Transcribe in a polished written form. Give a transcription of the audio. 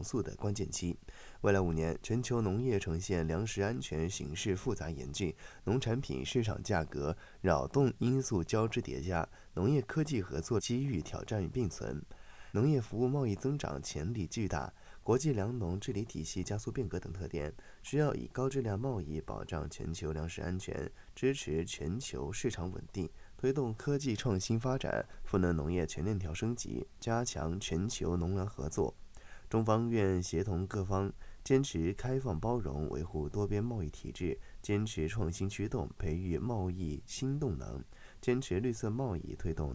速的关键期。未来5年，全球农业呈现粮食安全形势复杂严峻，农产品市场价格扰动因素交织叠加，农业科技合作机遇挑战并存。农业服务贸易增长潜力巨大，国际粮农治理体系加速变革等特点，需要以高质量贸易保障全球粮食安全，支持全球市场稳定，推动科技创新发展，赋能农业全链条升级，加强全球农粮合作。中方愿协同各方，坚持开放包容，维护多边贸易体制，坚持创新驱动，培育贸易新动能，坚持绿色贸易，推动